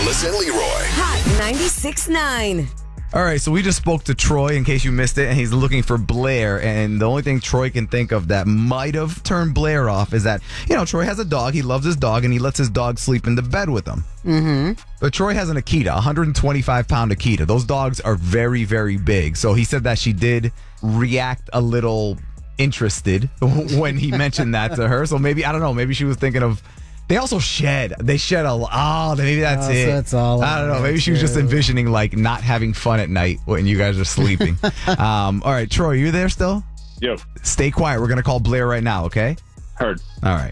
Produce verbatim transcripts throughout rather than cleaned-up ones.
Melissa and Leroy. Hot ninety-six point nine. All right, so we just spoke to Troy, in case you missed it, and he's looking for Blair. And the only thing Troy can think of that might have turned Blair off is that, you know, Troy has a dog. He loves his dog, and he lets his dog sleep in the bed with him. Mm-hmm. But Troy has an Akita, one hundred twenty-five pound Akita. Those dogs are very, very big. So he said that she did react a little interested when he mentioned that to her. So maybe, I don't know, maybe she was thinking of... They also shed. They shed a lot. Oh, maybe that's Oh, it. so that's all I don't know. of Maybe it, she was just too. envisioning like not having fun at night when you guys are sleeping. um, all right, Troy, you there still? Yo, Stay quiet. We're gonna call Blair right now. Okay. heard. All right.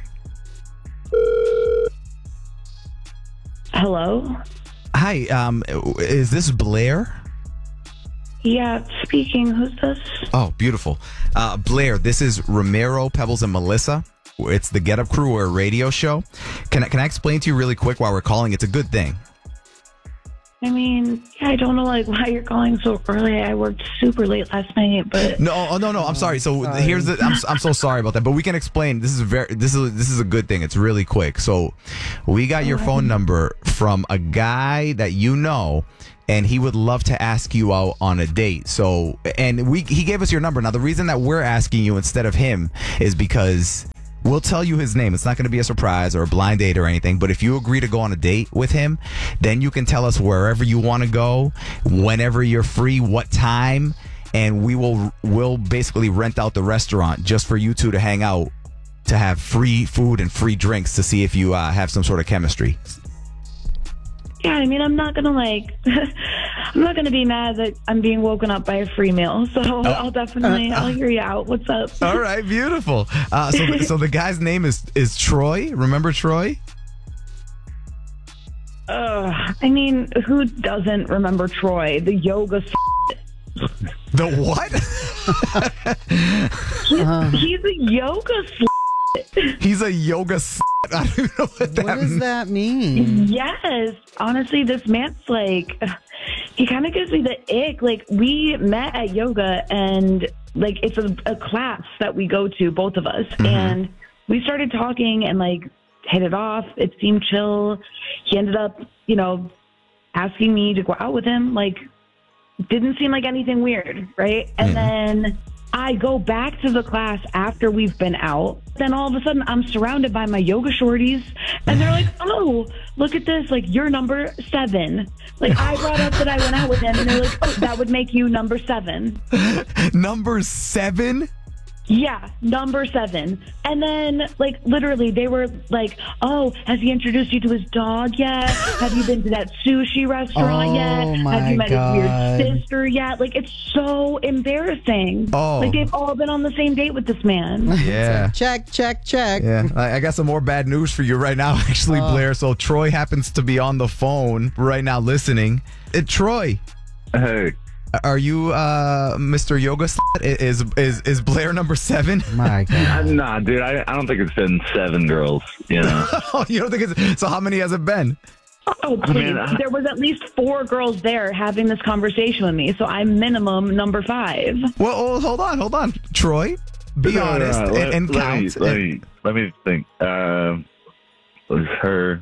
Hello? Hi. Um, is this Blair? Yeah, speaking. Who's this? Oh, beautiful. Uh, Blair, this is Romero, Pebbles, and Melissa. It's the Get Up Crew. We're a radio show. Can I, can I explain to you really quick why we're calling? It's a good thing. I mean, yeah, I don't know like why you're calling so early. I worked super late last night, but No, oh, no, no. I'm sorry. So sorry. here's the. I'm, I'm so sorry about that. But we can explain. This is very. This is this is a good thing. It's really quick. So we got your phone number from a guy that you know, and he would love to ask you out on a date. So and we he gave us your number. Now the reason that we're asking you instead of him is because we'll tell you his name. It's not going to be a surprise or a blind date or anything. But if you agree to go on a date with him, then you can tell us wherever you want to go, whenever you're free, what time, and we will will basically rent out the restaurant just for you two to hang out, to have free food and free drinks to see if you uh, have some sort of chemistry. yeah, I mean, I'm not gonna like, I'm not gonna be mad that I'm being woken up by a free meal. So I'll definitely, I'll hear you out. What's up? All right, beautiful. Uh, so, the, so the guy's name is is Troy. Remember Troy? Uh, I mean, who doesn't remember Troy, the yoga? S- The what? he's, he's a yoga. S- He's a yoga. S- I don't even know what that What does means. that mean? Yes, honestly, this man's like, he kind of gives me the ick. Like, we met at yoga, and like, it's a, a class that we go to, both of us, and we started talking and like hit it off. It seemed chill. He ended up, you know, asking me to go out with him. Like, didn't seem like anything weird, right? And then I go back to the class after we've been out. Then all of a sudden, I'm surrounded by my yoga shorties, and they're like, "Oh, look at this! Like, you're number seven." Like, I brought up that I went out with him, and they're like, "Oh, that would make you number seven." Number seven? Yeah, number seven. And then, like, literally, they were like, "Oh, has he introduced you to his dog yet? Have you been to that sushi restaurant Oh, yet? my Have you met God. his weird sister yet?" Like, it's so embarrassing. Oh. Like, they've all been on the same date with this man. Yeah. Check, check, check. Yeah, I I got some more bad news for you right now, actually, Blair. So Troy happens to be on the phone right now listening. Uh, Troy, Hey, are you uh, Mister Yoga? Slut? Is is is Blair number seven? My God. nah, dude, I, I don't think it's been seven girls, you know? Oh, you don't think it's so? How many has it been? Oh, please. mean, I- There was at least four girls there having this conversation with me, so I'm minimum number five. Well, oh, hold on, hold on, Troy. Be No, no, honest no, and, let- and let count. Me, let, me, let me think. Um, was her.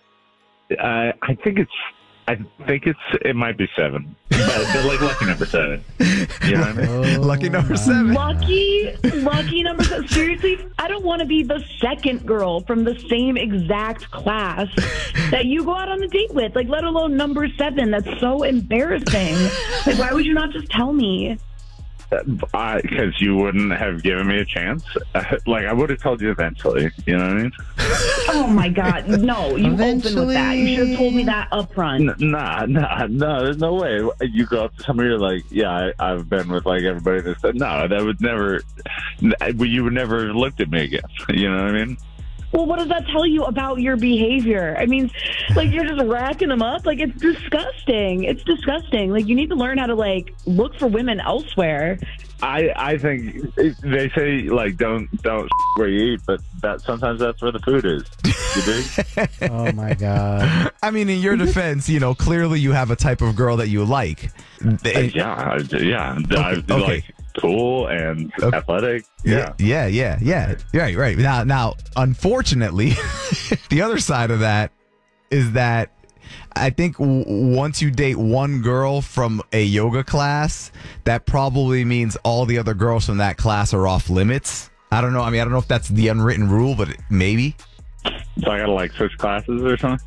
I I think it's. I think it's. It might be seven, but, but like lucky number seven. You know what I mean? Lucky number seven. Lucky, lucky number seven. Seriously, I don't want to be the second girl from the same exact class that you go out on a date with, like, let alone number seven. That's so embarrassing. Like, why would you not just tell me? Because you wouldn't have given me a chance. Uh, like I would have told you eventually. You know what I mean? Oh my God, no! You opened with that. You should have told me that up front. N- Nah, nah, no. There's no way. You go up to somebody, you're like, yeah, I, I've been with like everybody. That said, no, that would never. You would never have looked at me again. You know what I mean? Well, what does that tell you about your behavior? I mean, like, you're just racking them up. Like, it's disgusting. It's disgusting. Like, you need to learn how to, like, look for women elsewhere. I I think they say like don't don't where you eat, but that sometimes that's where the food is. You dig? Oh, my God. I mean, in your defense, you know, clearly you have a type of girl that you like. It- yeah, I- yeah. I, okay. Like cool and Okay. athletic. Yeah, yeah, yeah, yeah. Right, right. Now, now, unfortunately, the other side of that is that I think w- once you date one girl from a yoga class, that probably means all the other girls from that class are off limits. I don't know. I mean, I don't know if that's the unwritten rule, but maybe. So I gotta like switch classes or something.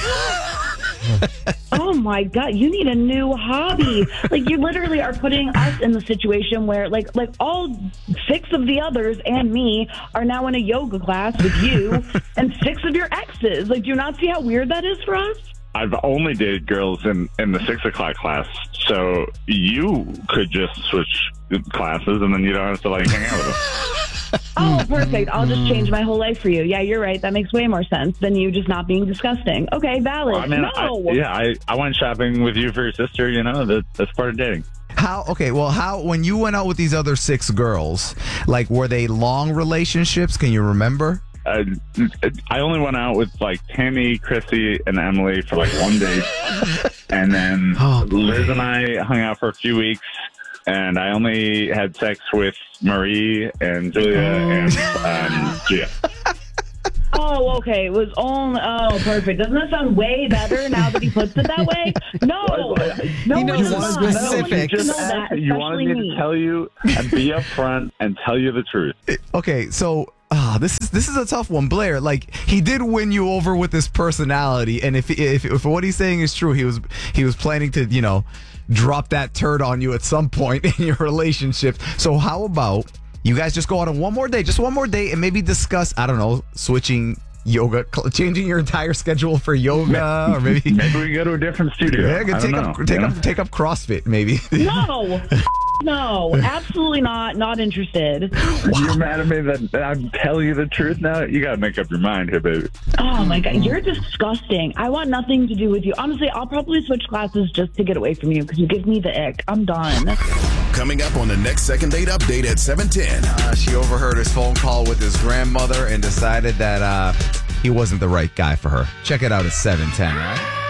Oh my God, you need a new hobby. Like you literally are putting us in the situation where like like all six of the others and me are now in a yoga class with you and six of your exes. Like do you not see how weird that is for us? I've only dated girls in, in the six o'clock class, so you could just switch classes and then you don't have to like hang out with them. Oh, perfect. I'll just change my whole life for you. Yeah, you're right. That makes way more sense than you just not being disgusting. Okay, valid. Well, I mean, no. I, yeah, I, I went shopping with you for your sister. You know, that, that's part of dating. How, okay, well, how, when you went out with these other six girls, like, were they long relationships? Can you remember? Uh, I only went out with like Tammy, Chrissy, and Emily for like one date, and then Oh, boy. Liz and I hung out for a few weeks. And I only had sex with Marie and Julia and um, Gia. Oh, okay. It was only. Oh, perfect. Doesn't that sound way better now that he puts it that way? No, no He one knows does the not. specifics. No one Just needs to know asked that, that you wanted especially me to tell you and be upfront and tell you the truth. Okay, so ah, this is this is a tough one, Blair. Like he did win you over with his personality, and if if if what he's saying is true, he was he was planning to you know drop that turd on you at some point in your relationship. So how about you guys just go out on one more date, just one more date, and maybe discuss I don't know switching yoga, cl- changing your entire schedule for yoga, or maybe Maybe we go to a different studio. yeah, I take don't up know, take you up know? take up CrossFit maybe. No. No, absolutely not. Not interested. You're mad at me that I'm telling you the truth now? You got to make up your mind here, baby. Oh my God, you're disgusting. I want nothing to do with you. Honestly, I'll probably switch classes just to get away from you because you give me the ick. I'm done. Coming up on the next Second Date Update at seven ten. Uh, she overheard his phone call with his grandmother and decided that uh, he wasn't the right guy for her. Check it out at seven ten, all right?